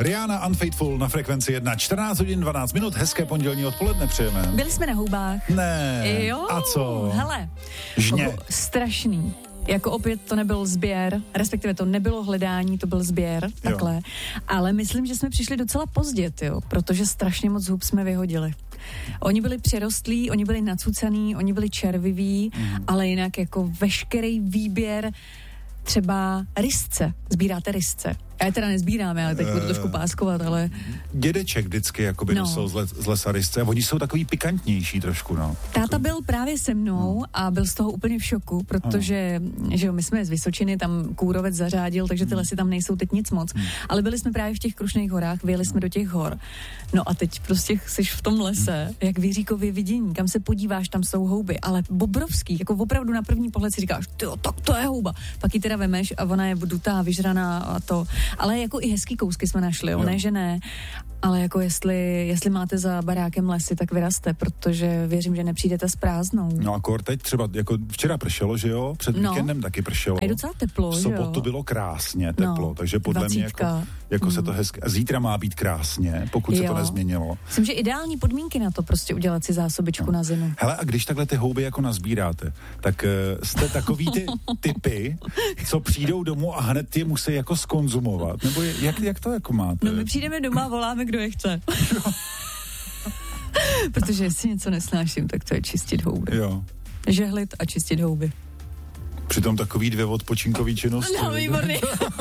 Rihanna Unfaithful na frekvenci 1, 14 hodin 12 minut, hezké pondělní odpoledne přejeme. Byli jsme na houbách. Ne. Jo. A co? Hele. Žně. Strašný. Jako opět to nebyl sběr, respektive to nebylo hledání, to byl sběr, takhle. Ale myslím, že jsme přišli docela pozdě, protože strašně moc hub jsme vyhodili. Oni byli přirostlí, oni byli nacucaný, oni byli červiví, ale jinak jako veškerý výběr, třeba rysce. Sbíráte rysce? Já je teda nezbíráme, ale teď budu trošku páskovat, ale... Dědeček vždycky jakoby nosil z lesa rysce a oni jsou takový pikantnější trošku, no. Táta byl právě se mnou a byl z toho úplně v šoku, protože že jo, my jsme z Vysočiny, tam kůrovec zařádil, takže ty lesy tam nejsou teď nic moc. Ale byli jsme právě v těch Krušných horách, vyjeli jsme do těch hor. No a teď prostě jsi v tom lese, jak Věříkově vidění, kam se podíváš, tam jsou houby, ale bobrovský, jako opravdu na první pohled si říkáš, tyjo, tak to je houba. Pak ji teda vemeš a ona je dutá, vyžraná a to. Ale jako i hezký kousky jsme našli, ne, že ne. Ale jako jestli máte za barákem lesy, tak vyraste, protože věřím, že nepřijdete s prázdnou. No a kor teď třeba, jako včera pršelo, že jo? Před víkendem taky pršelo. A je docela teplo, v sobotu bylo krásně teplo, takže podle 20. mě jako se to hezky... A zítra má být krásně, pokud se to nezměnilo. Myslím, že ideální podmínky na to prostě udělat si zásobičku na zimu. Hele, a když takhle ty houby jako nazbíráte, tak jste takový ty typy, co přijdou domů a hned je musí jako skonzumovat, nebo jak to jako máte? No my přijdeme doma a voláme, kdo je chce. Protože jestli něco nesnáším, tak to je čistit houby. Jo. Žehlit a čistit houby. Přitom takový 2 odpočinkový činnosti. No, výborný.